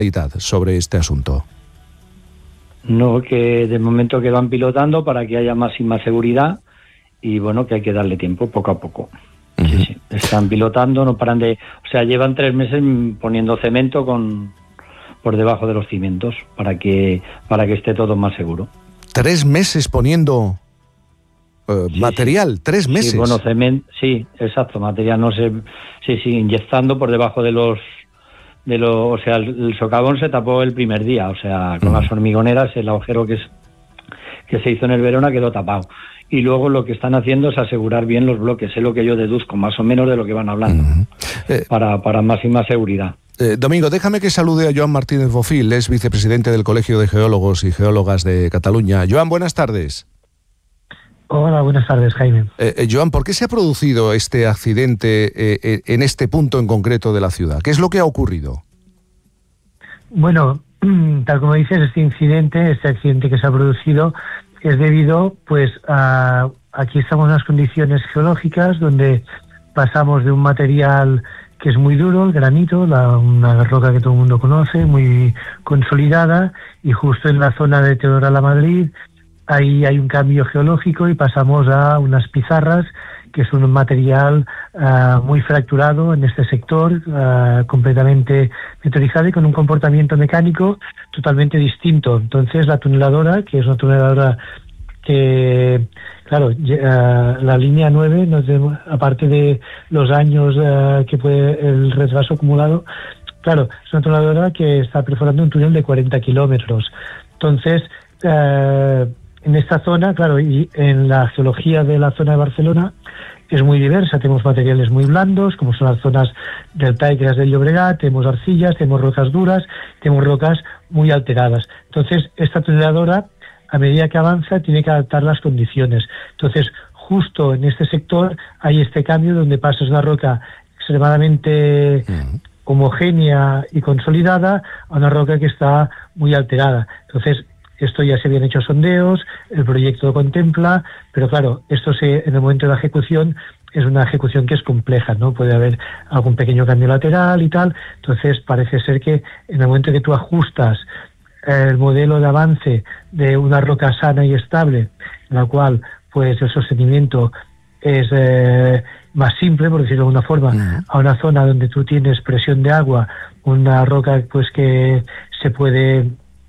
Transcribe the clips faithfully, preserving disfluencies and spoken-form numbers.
sobre este asunto. No, que de momento que van pilotando para que haya más y más seguridad y bueno, que hay que darle tiempo poco a poco. Uh-huh. Sí, sí, están pilotando, no paran de... O sea, llevan tres meses poniendo cemento con por debajo de los cimientos para que para que esté todo más seguro. Tres meses poniendo uh, sí, material, sí. tres meses. Sí, bueno, cemento, sí, exacto, material, no sé, sí, sí, inyectando por debajo de los... de lo, o sea, el, el socavón se tapó el primer día, o sea, con uh-huh. las hormigoneras, el agujero que es que se hizo en el Verona quedó tapado. Y luego lo que están haciendo es asegurar bien los bloques, es lo que yo deduzco, más o menos de lo que van hablando, uh-huh. eh, para, para máxima seguridad. Eh, Domingo, déjame que salude a Joan Martínez Bofil, es vicepresidente del Colegio de Geólogos y Geólogas de Cataluña. Joan, buenas tardes. Hola, buenas tardes, Jaime. Eh, eh, Joan, ¿por qué se ha producido este accidente eh, eh, en este punto en concreto de la ciudad? ¿Qué es lo que ha ocurrido? Bueno, tal como dices, este incidente, este accidente que se ha producido es debido, pues, a aquí estamos en unas condiciones geológicas donde pasamos de un material que es muy duro, el granito, la, una roca que todo el mundo conoce, muy consolidada, y justo en la zona de Teodoro La Madrid ahí hay un cambio geológico y pasamos a unas pizarras, que es un material uh, muy fracturado en este sector, uh, completamente meteorizado y con un comportamiento mecánico totalmente distinto. Entonces la tuneladora, que es una tuneladora que, claro, uh, la línea nueve, no tenemos, aparte de los años uh, que puede el retraso acumulado, claro, es una tuneladora que está perforando un túnel de cuarenta kilómetros. Entonces, uh, en esta zona, claro, y en la geología de la zona de Barcelona es muy diversa. Tenemos materiales muy blandos, como son las zonas deltaicas del Llobregat, tenemos arcillas, tenemos rocas duras, tenemos rocas muy alteradas. Entonces, esta tuneladora, a medida que avanza, tiene que adaptar las condiciones. Entonces, justo en este sector hay este cambio donde pasas una roca extremadamente homogénea y consolidada a una roca que está muy alterada. Entonces, esto ya se habían hecho sondeos, el proyecto lo contempla, pero claro, esto se, en el momento de la ejecución es una ejecución que es compleja, ¿no? Puede haber algún pequeño cambio lateral y tal. Entonces parece ser que en el momento que tú ajustas el modelo de avance de una roca sana y estable, en la cual pues el sostenimiento es eh, más simple, por decirlo de alguna forma, uh-huh. a una zona donde tú tienes presión de agua, una roca pues que se puede...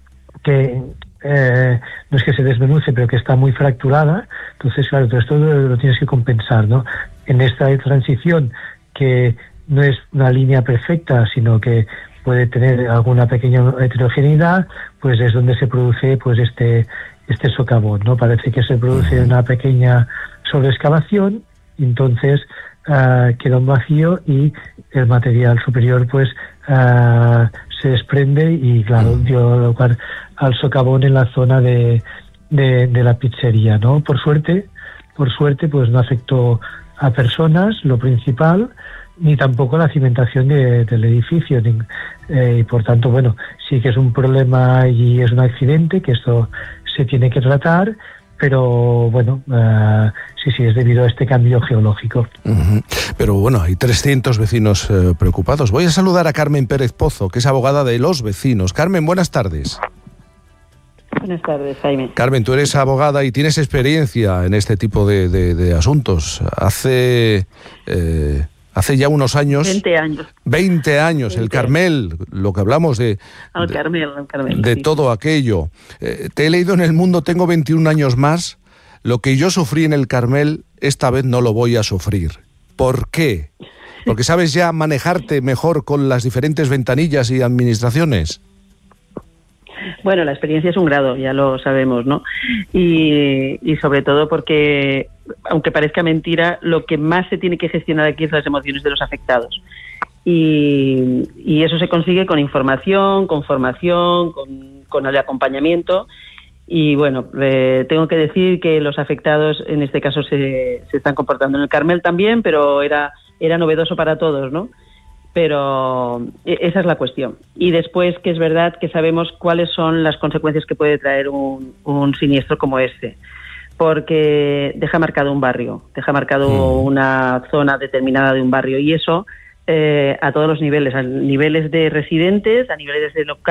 que Eh, no es que se desmenuce, pero que está muy fracturada. Entonces, claro, todo esto lo, lo tienes que compensar, ¿no? En esta transición, que no es una línea perfecta, sino que puede tener alguna pequeña heterogeneidad, pues es donde se produce pues este este socavón, ¿no? Parece que se produce una pequeña sobreexcavación, y entonces uh, queda un vacío y el material superior pues uh, se desprende y, claro, dio lugar al socavón en la zona de, de, de la pizzería, ¿no? Por suerte, por suerte, pues no afectó a personas, lo principal, ni tampoco la cimentación de, del edificio, ni, eh, y por tanto, bueno, sí que es un problema y es un accidente, que esto se tiene que tratar, pero bueno, uh, sí, sí, es debido a este cambio geológico. Uh-huh. Pero bueno, hay trescientos vecinos eh, preocupados. Voy a saludar a Carmen Pérez Pozo, que es abogada de los vecinos. Carmen, buenas tardes. Buenas tardes, Jaime. Carmen, tú eres abogada y tienes experiencia en este tipo de, de, de asuntos. Hace... Eh, Hace ya unos años... veinte años. veinte años, veinte. El Carmel, lo que hablamos de... El Carmel, el Carmel. De sí. todo aquello. Eh, te he leído en El Mundo, tengo veintiún años más. Lo que yo sufrí en el Carmel, esta vez no lo voy a sufrir. ¿Por qué? Porque sabes ya manejarte mejor con las diferentes ventanillas y administraciones. Bueno, la experiencia es un grado, ya lo sabemos, ¿no? Y, y sobre todo porque, aunque parezca mentira, lo que más se tiene que gestionar aquí es las emociones de los afectados. Y, y eso se consigue con información, con formación, con, con el acompañamiento. Y bueno, eh, tengo que decir que los afectados en este caso se, se están comportando en el Carmel también, pero era, era novedoso para todos, ¿no? Pero esa es la cuestión. Y después, que es verdad que sabemos cuáles son las consecuencias que puede traer un, un siniestro como este, porque deja marcado un barrio, deja marcado mm. una zona determinada de un barrio, y eso eh, a todos los niveles, a niveles de residentes, a niveles de locales,